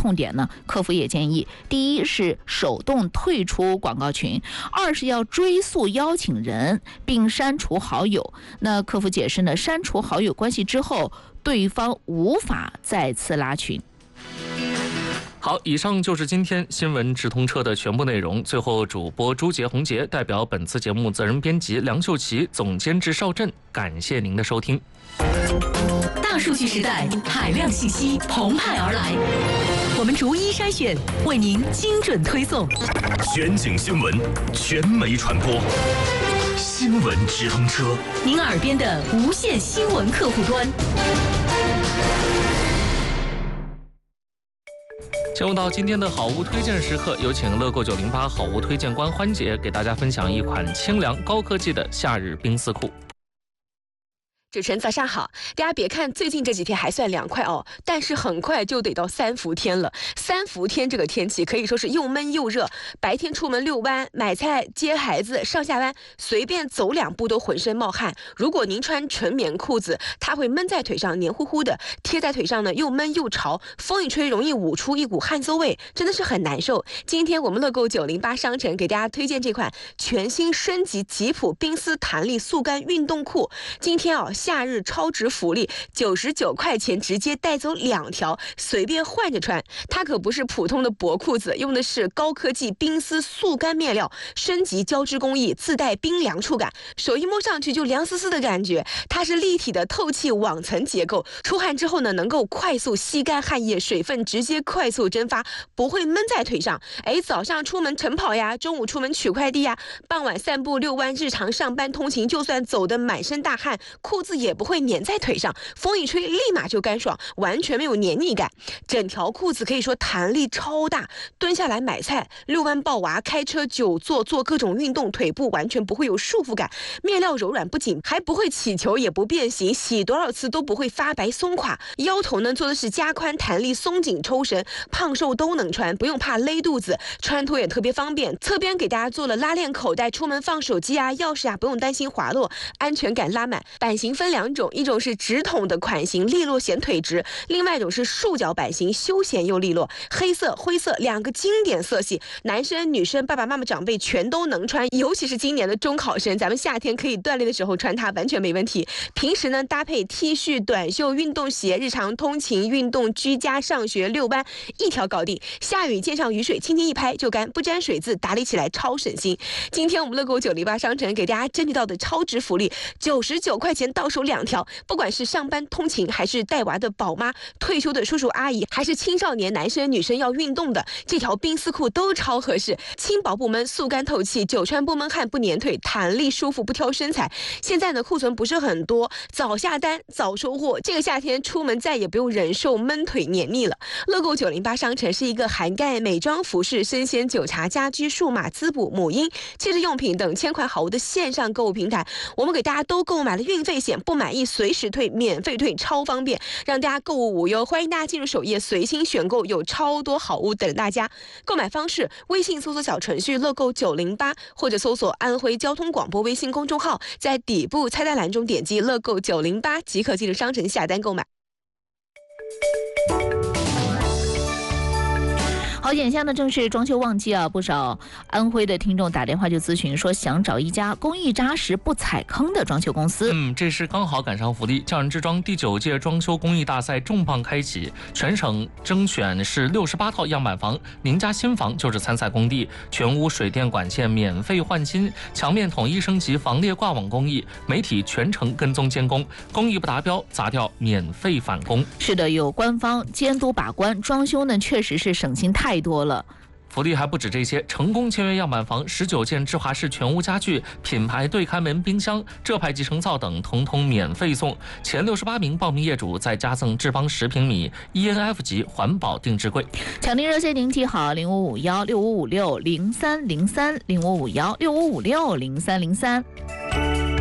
痛点呢，客服也建议，第一是手动退出广告群，二是要追溯邀请人并删除好友。那客服解释呢，删除好友关系之后，对方无法再次拉群。 好，以上就是今天新闻直通车的全部内容。最后，主播朱杰、洪杰代表本次节目责任编辑梁秀琪、总监制邵震，感谢您的收听。 大数据时代，海量信息澎湃而来，我们逐一筛选，为您精准推送。 全景新闻，全媒传播，新闻直通车， 您耳边的无线新闻客户端。 进入到今天的好物推荐时刻，有请乐购908好物推荐官欢姐给大家分享一款清凉高科技的夏日冰丝裤。 主持人早上好，大家别看最近这几天还算凉快哦，但是很快就得到三伏天了。三伏天这个天气可以说是又闷又热，白天出门遛弯、买菜、接孩子、上下班，随便走2步都浑身冒汗。如果您穿纯棉裤子，它会闷在腿上，黏糊糊的，贴在腿上呢又闷又潮，风一吹容易捂出一股汗馊味，真的是很难受。今天我们乐购908商城给大家推荐这款全新升级吉普冰丝弹力速干运动裤。今天夏日超值福利，99块钱直接带走2条，随便换着穿。它可不是普通的薄裤子，用的是高科技冰丝速干面料，升级胶织工艺，自带冰凉触感，手一摸上去就凉丝丝的感觉。它是立体的透气网层结构，出汗之后呢，能够快速吸干汗液，水分直接快速蒸发，不会闷在腿上。早上出门晨跑呀，中午出门取快递呀，傍晚散步遛弯，日常上班通勤，就算走得满身大汗，裤子也不会粘在腿上，风一吹立马就干爽，完全没有黏腻感。整条裤子可以说弹力超大，蹲下来买菜、遛弯抱娃、开车久坐做各种运动，腿部完全不会有束缚感。面料柔软不紧，还不会起球也不变形，洗多少次都不会发白松垮。腰头呢做的是加宽弹力，松紧抽绳，胖瘦都能穿，不用怕勒肚子，穿脱也特别方便。侧边给大家做了拉链口袋，出门放手机啊、钥匙啊，不用担心滑落，安全感拉满。版型分2种，一种是直筒的款型，利落显腿直；另外一种是束脚版型，休闲又利落。黑色、灰色2个经典色系，男生、女生、爸爸妈妈、长辈全都能穿，尤其是今年的中考生，咱们夏天可以锻炼的时候穿它完全没问题。平时呢搭配 T 恤、短袖、运动鞋，日常通勤、运动、居家、上学、遛弯，一条搞定。下雨溅上雨水，轻轻一拍就干，不沾水渍，打理起来超省心。今天我们乐购908商城给大家争取到的超值福利，99块钱到手2条，不管是上班通勤，还是带娃的宝妈、退休的叔叔阿姨，还是青少年男生女生要运动的，这条冰丝裤都超合适，轻薄不闷，速干透气，久穿不闷汗不粘腿，弹力舒服不挑身材。现在呢库存不是很多，早下单早收货，这个夏天出门再也不用忍受闷腿黏腻了。乐购908商城是一个涵盖美妆、服饰、生鲜、酒茶、家居、数码、滋补、母婴、汽车用品等1000款好物的线上购物平台。我们给大家都购买了运费险，不满意随时退，免费退，超方便，让大家购物无忧。欢迎大家进入首页随心选购，有超多好物等大家。购买方式：微信搜索小程序乐购908，或者搜索安徽交通广播微信公众号，在底部菜单栏中点击乐购908即可进入商城下单购买。 好，眼下呢正是装修旺季啊，不少安徽的听众打电话就咨询说，想找一家工艺扎实不踩坑的装修公司。 这是刚好赶上福利。匠人之装第9届装修工艺大赛重磅开启，全省征选是68套样板房，您家新房就是参赛工地，全屋水电管线免费换新，墙面统一升级防裂挂网工艺，媒体全程跟踪监工，工艺不达标砸掉免费返工。 是的，有官方监督把关，装修呢确实是省心太多了。 福利还不止这些，成功签约样板房19件芝华士全屋家具、品牌对开门冰箱、浙派集成灶等统统免费送，前68名报名业主再加赠智邦10平米 ENF 级环保定制柜。 抢订热线您记好055165560303，055165560303。